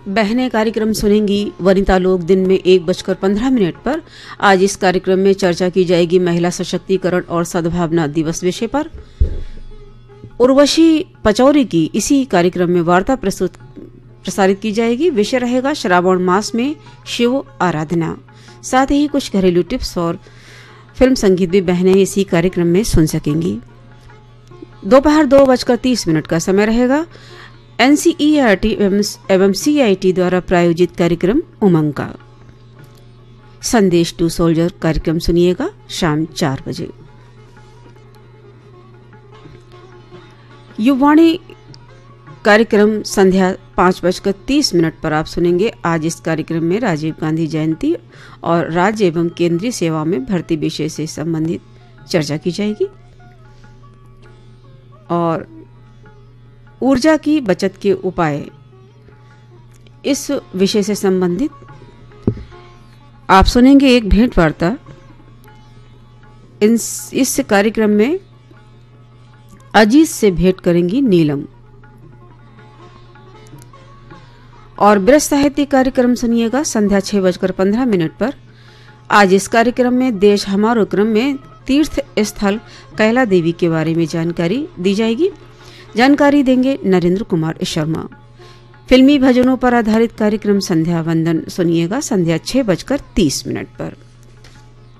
बहनें कार्यक्रम सुनेंगी वनिता लोक दिन में 1:15 पर। आज इस कार्यक्रम में चर्चा की जाएगी महिला सशक्तिकरण और सद्भावना दिवस विषय पर। उर्वशी पचौरी की इसी कार्यक्रम में वार्ता प्रसारित की जाएगी। विषय रहेगा श्रावण मास में शिव आराधना। साथ ही कुछ घरेलू टिप्स और फिल्म संगीत भी बहनें इसी कार्यक्रम में सुन सकेंगी। दोपहर 2:30 का समय रहेगा एनसीईआरटी एवं सीआईटी द्वारा प्रायोजित कार्यक्रम उमंग का। संदेश टू सोल्जर कार्यक्रम सुनिएगा शाम 4 बजे। युवाणी कार्यक्रम संध्या 5:30 पर आप सुनेंगे। आज इस कार्यक्रम में राजीव गांधी जयंती और राज्य एवं केंद्रीय सेवा में भर्ती विषय से संबंधित चर्चा की जाएगी और ऊर्जा की बचत के उपाय इस विषय से संबंधित आप सुनेंगे एक भेंट वार्ता। इस कार्यक्रम में अजीत से भेंट करेंगी नीलम। और ब्रज साहित्य कार्यक्रम सुनिएगा संध्या 6:15 पर। आज इस कार्यक्रम में देश हमारो क्रम में तीर्थ स्थल कैला देवी के बारे में जानकारी दी जाएगी। जानकारी देंगे नरेंद्र कुमार शर्मा। फिल्मी भजनों पर आधारित कार्यक्रम संध्या वंदन सुनिएगा संध्या 6:30 पर।